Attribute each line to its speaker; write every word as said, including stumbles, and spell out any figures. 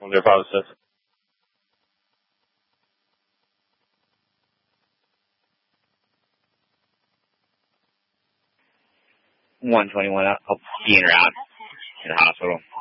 Speaker 1: They're positive. one twenty-one, I'll be en route to the hospital.